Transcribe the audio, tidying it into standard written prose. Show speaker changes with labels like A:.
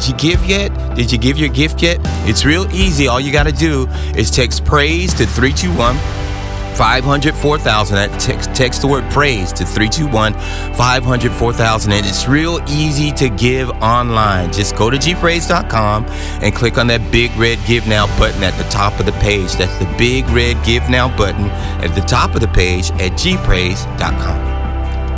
A: Did you give yet? Did you give your gift yet? It's real easy. All you got to do is text praise to 321-500-4000. Text the word praise to 321-500-4000. And it's real easy to give online. Just go to gpraise.com and click on that big red Give Now button at the top of the page. That's the big red Give Now button at the top of the page at gpraise.com.